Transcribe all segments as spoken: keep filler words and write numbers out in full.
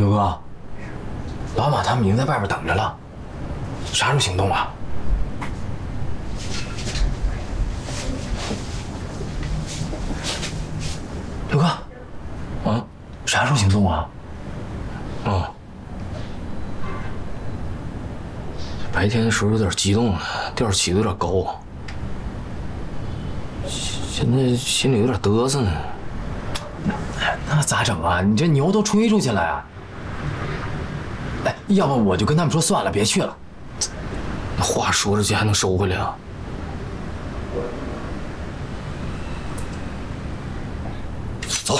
刘哥，老马他们已经在外边等着了，啥时候行动啊？刘哥，啊，啥时候行动啊？哦，白天的时候有点激动，调起的有点高，现在心里有点嘚瑟呢。那咋整啊？你这牛都吹出去了呀！哎，要不我就跟他们说算了，别去了。那话说出去还能收回来啊？走。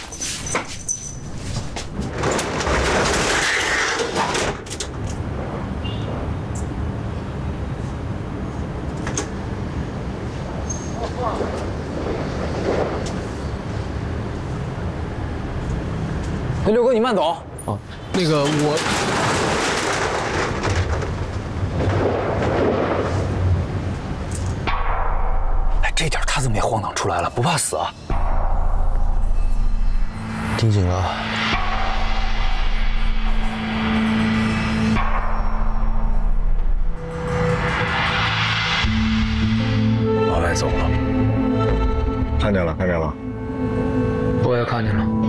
哎，刘哥，你慢走。 哦，那个我。 哎，这点他怎么也晃荡出来了？不怕死啊？ 听警了。 往外走了。 看见了，看见了。 我也看见了。